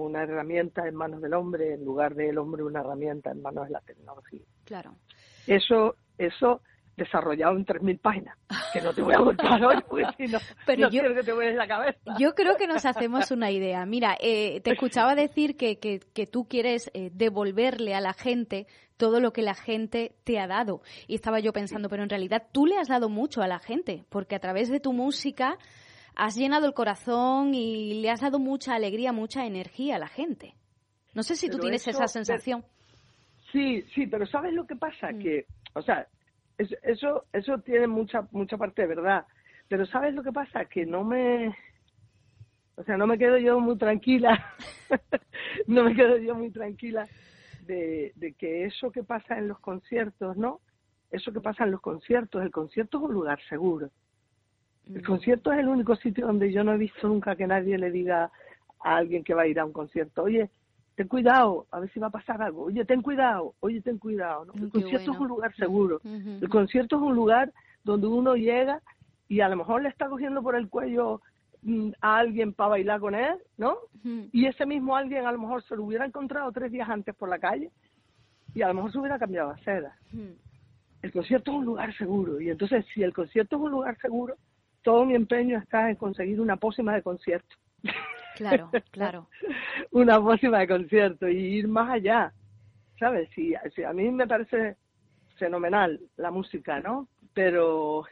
como una herramienta en manos del hombre, en lugar del hombre una herramienta en manos de la tecnología. Claro. Eso desarrollado en 3.000 páginas, que no te voy a contar hoy, porque si no, pero no quiero que te vueles la cabeza. Yo creo que nos hacemos una idea. Mira, te escuchaba decir que tú quieres devolverle a la gente todo lo que la gente te ha dado. Y estaba yo pensando, pero en realidad tú le has dado mucho a la gente, porque a través de tu música has llenado el corazón y le has dado mucha alegría, mucha energía a la gente. No sé si tú tienes esa sensación. Sí, pero ¿sabes lo que pasa? Que, o sea, eso tiene mucha parte de verdad. Pero ¿sabes lo que pasa? Que no me quedo yo muy tranquila. No me quedo yo muy tranquila de que eso que pasa en los conciertos, ¿no? Eso que pasa en los conciertos, el concierto es un lugar seguro. El concierto es el único sitio donde yo no he visto nunca que nadie le diga a alguien que va a ir a un concierto, oye, ten cuidado, a ver si va a pasar algo, oye, ten cuidado, ¿no? El concierto es un lugar seguro. El concierto es un lugar donde uno llega y a lo mejor le está cogiendo por el cuello a alguien para bailar con él, ¿no? Y ese mismo alguien a lo mejor se lo hubiera encontrado 3 días antes por la calle y a lo mejor se hubiera cambiado la seda. El concierto es un lugar seguro y entonces si el concierto es un lugar seguro, todo mi empeño está en conseguir una pócima de concierto. Claro. Una pócima de concierto y ir más allá, ¿sabes? Si a mí me parece fenomenal la música, ¿no? Pero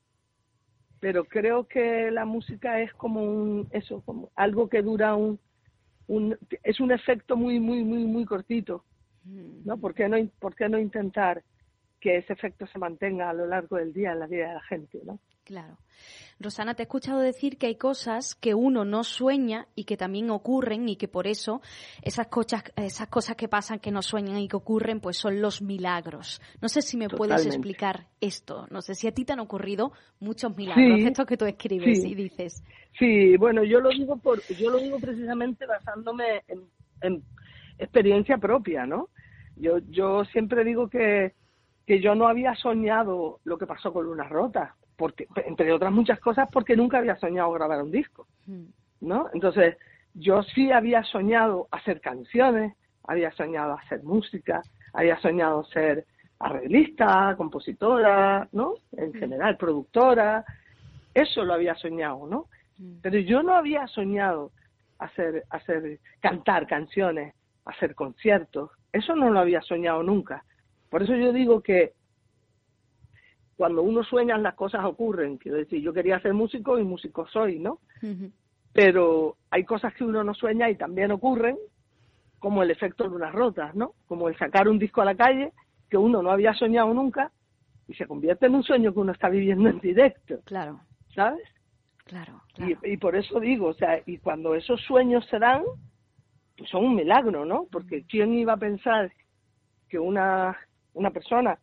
creo que la música es como como algo que dura es un efecto muy cortito, ¿no? ¿Por qué no intentar que ese efecto se mantenga a lo largo del día en la vida de la gente, ¿no? Claro. Rosana, te he escuchado decir que hay cosas que uno no sueña y que también ocurren y que por eso esas cosas que pasan, que no sueñan y que ocurren, pues son los milagros. No sé si me puedes explicar esto. No sé si a ti te han ocurrido muchos milagros, estos que tú escribes y dices. Sí, bueno, yo lo digo precisamente basándome en experiencia propia, ¿no? Yo siempre digo que yo no había soñado lo que pasó con Lunas Rotas, porque, entre otras muchas cosas, porque nunca había soñado grabar un disco, ¿no? Entonces, yo sí había soñado hacer canciones, había soñado hacer música, había soñado ser arreglista, compositora, ¿no? En general, productora, eso lo había soñado, ¿no? Pero yo no había soñado cantar canciones, hacer conciertos, eso no lo había soñado nunca. Por eso yo digo que cuando uno sueña las cosas ocurren. Quiero decir, yo quería ser músico y músico soy, ¿no? Pero hay cosas que uno no sueña y también ocurren, como el efecto Lunas Rotas, ¿no? Como el sacar un disco a la calle que uno no había soñado nunca y se convierte en un sueño que uno está viviendo en directo. Claro. ¿Sabes? Claro. Y por eso digo, o sea, y cuando esos sueños se dan, pues son un milagro, ¿no? Porque ¿quién iba a pensar que una persona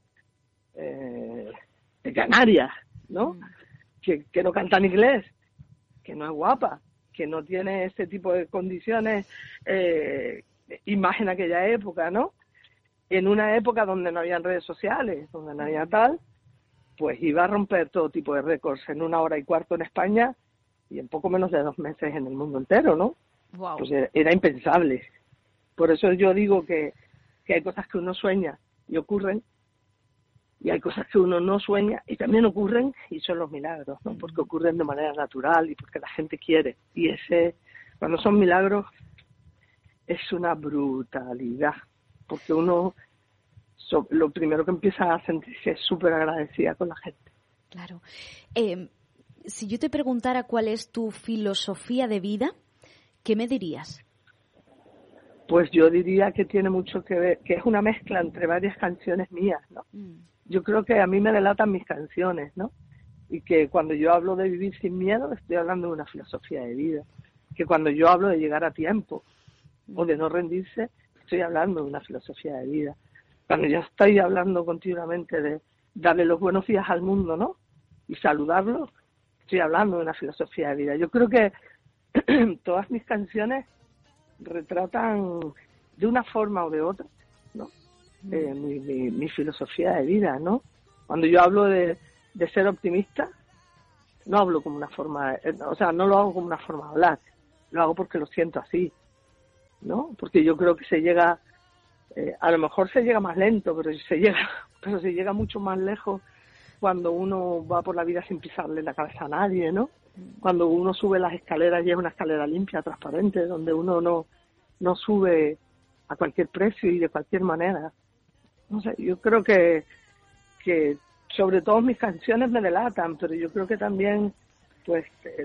de Canarias, ¿no? Que no canta en inglés, que no es guapa, que no tiene ese tipo de condiciones, imagen en aquella época, ¿no? En una época donde no había redes sociales, donde no había tal, pues iba a romper todo tipo de récords en 1 hora y cuarto en España y en poco menos de 2 meses en el mundo entero, ¿no? Wow. Pues era impensable. Por eso yo digo que hay cosas que uno sueña y ocurren, y hay cosas que uno no sueña y también ocurren y son los milagros, ¿no? Porque ocurren de manera natural y porque la gente quiere. Y cuando son milagros, es una brutalidad. Porque uno, lo primero que empieza a sentirse es súper agradecida con la gente. Claro. Si yo te preguntara cuál es tu filosofía de vida, ¿qué me dirías? Pues yo diría que tiene mucho que ver, que es una mezcla entre varias canciones mías, ¿no? Yo creo que a mí me delatan mis canciones, ¿no? Y que cuando yo hablo de vivir sin miedo, estoy hablando de una filosofía de vida. Que cuando yo hablo de llegar a tiempo o de no rendirse, estoy hablando de una filosofía de vida. Cuando yo estoy hablando continuamente de darle los buenos días al mundo, ¿no? Y saludarlo, estoy hablando de una filosofía de vida. Yo creo que todas mis canciones retratan de una forma o de otra, ¿no? Mi filosofía de vida, ¿no? Cuando yo hablo de ser optimista, no hablo como una forma, o sea, no lo hago como una forma de hablar, lo hago porque lo siento así. ¿no? Porque yo creo que se llega, a lo mejor se llega más lento, pero se llega mucho más lejos cuando uno va por la vida sin pisarle la cabeza a nadie, ¿no? Cuando uno sube las escaleras y es una escalera limpia, transparente, donde uno no sube a cualquier precio y de cualquier manera. No sé, yo creo que sobre todo mis canciones me delatan, pero yo creo que también pues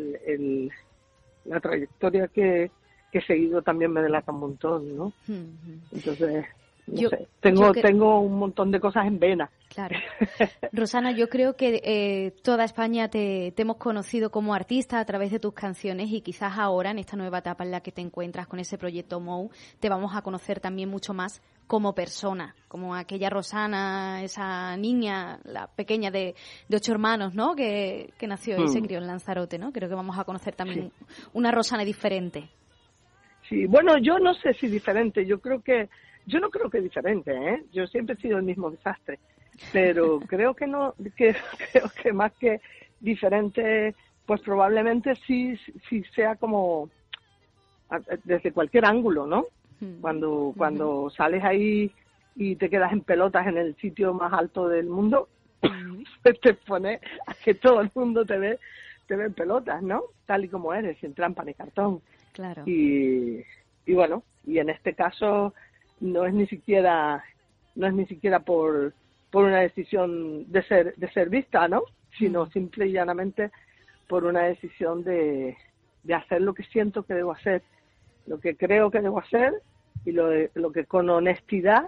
la trayectoria que he seguido también me delata un montón, ¿no? Entonces, no sé, tengo un montón de cosas en vena. Claro. Rosana, yo creo que toda España te hemos conocido como artista a través de tus canciones y quizás ahora, en esta nueva etapa en la que te encuentras con ese proyecto Mou, te vamos a conocer también mucho más como persona, como aquella Rosana, esa niña, la pequeña de 8 hermanos, ¿no? Que nació y se crió en Lanzarote, ¿no? Creo que vamos a conocer también una Rosana diferente. Sí, bueno, yo no sé si diferente, yo no creo que diferente, ¿eh? Yo siempre he sido el mismo desastre, pero creo que creo que más que diferente, pues probablemente sí sea como desde cualquier ángulo, ¿no? Cuando sales ahí y te quedas en pelotas en el sitio más alto del mundo, pues te pone a que todo el mundo te ve en pelotas, ¿no? Tal y como eres, sin trampa ni cartón. Claro. Y bueno, y en este caso no es ni siquiera por una decisión de ser vista, ¿no? Sino simple y llanamente por una decisión de hacer lo que siento que debo hacer, lo que creo que debo hacer y lo que con honestidad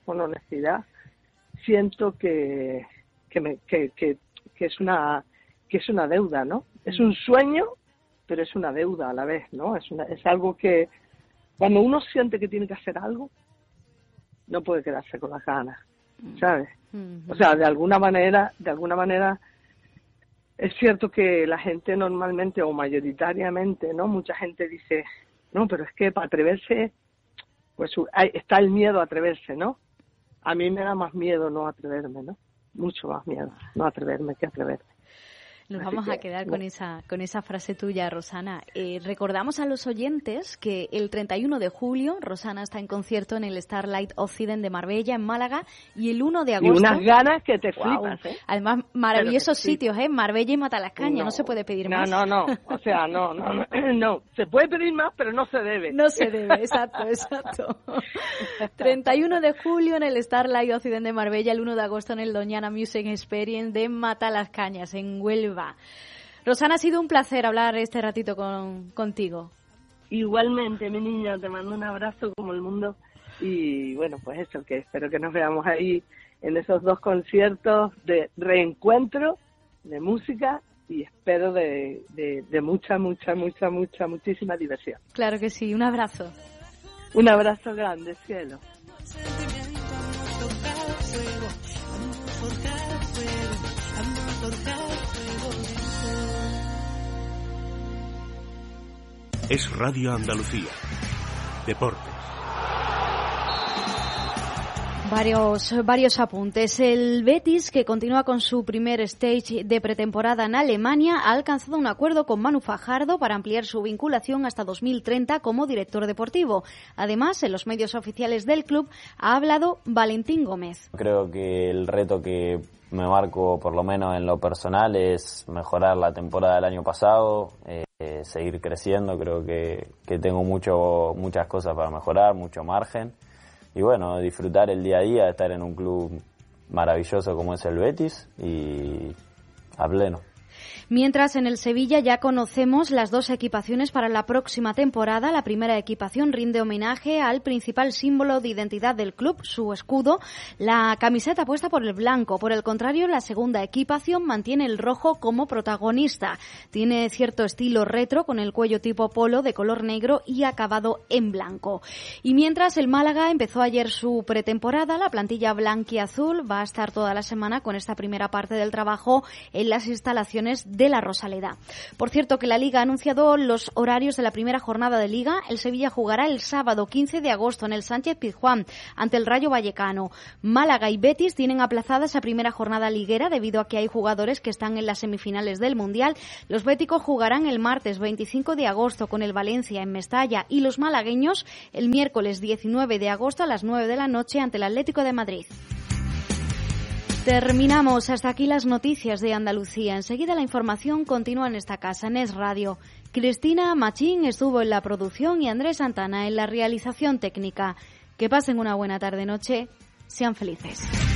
siento que es una deuda, ¿no? Es un sueño, pero es una deuda a la vez, ¿no? Es algo que cuando uno siente que tiene que hacer algo, no puede quedarse con las ganas, ¿sabes? O sea, de alguna manera es cierto que la gente normalmente o mayoritariamente, ¿no? Mucha gente dice, no, pero es que para atreverse, pues está el miedo a atreverse, ¿no? A mí me da más miedo no atreverme, ¿no? Mucho más miedo no atreverme que atreverme. Nos vamos a quedar con esa frase tuya, Rosana. Recordamos a los oyentes que el 31 de julio Rosana está en concierto en el Starlight Occident de Marbella, en Málaga, y el 1 de agosto... Y unas ganas que te flipas, ¿eh? Además, maravillosos sitios, ¿eh? Marbella y Matalascaña, no se puede pedir más. No, o sea, no. Se puede pedir más, pero no se debe. No se debe, exacto. 31 de julio en el Starlight Occident de Marbella, el 1 de agosto en el Doñana Music Experience de Matalascañas, en Huelva. Rosana, ha sido un placer hablar este ratito contigo. Igualmente, mi niña, te mando un abrazo como el mundo y bueno, pues eso, que espero que nos veamos ahí en esos 2 conciertos de reencuentro de música y espero de muchísima diversión. Claro que sí, un abrazo. Un abrazo grande, cielo. Es Radio Andalucía. Deportes. Varios apuntes. El Betis, que continúa con su primer stage de pretemporada en Alemania, ha alcanzado un acuerdo con Manu Fajardo para ampliar su vinculación hasta 2030 como director deportivo. Además, en los medios oficiales del club ha hablado Valentín Gómez. Creo que el reto que me marco, por lo menos en lo personal, es mejorar la temporada del año pasado, seguir creciendo. Creo que tengo muchas cosas para mejorar, mucho margen. Y bueno, disfrutar el día a día, estar en un club maravilloso como es el Betis y a pleno. Mientras en el Sevilla ya conocemos las 2 equipaciones para la próxima temporada. La primera equipación rinde homenaje al principal símbolo de identidad del club, su escudo, la camiseta puesta por el blanco. Por el contrario, la segunda equipación mantiene el rojo como protagonista. Tiene cierto estilo retro con el cuello tipo polo de color negro y acabado en blanco. Y mientras el Málaga empezó ayer su pretemporada, la plantilla blanquiazul va a estar toda la semana con esta primera parte del trabajo en las instalaciones Instalaciones de la Rosaleda. Por cierto, que la Liga ha anunciado los horarios de la primera jornada de Liga. El Sevilla jugará el sábado 15 de agosto en el Sánchez-Pizjuán ante el Rayo Vallecano. Málaga y Betis tienen aplazada esa primera jornada liguera debido a que hay jugadores que están en las semifinales del Mundial. Los béticos jugarán el martes 25 de agosto con el Valencia en Mestalla y los malagueños el miércoles 19 de agosto a las 9 de la noche ante el Atlético de Madrid. Terminamos. Hasta aquí las noticias de Andalucía. Enseguida la información continúa en esta casa, en Es Radio. Cristina Machín estuvo en la producción y Andrés Santana en la realización técnica. Que pasen una buena tarde-noche. Sean felices.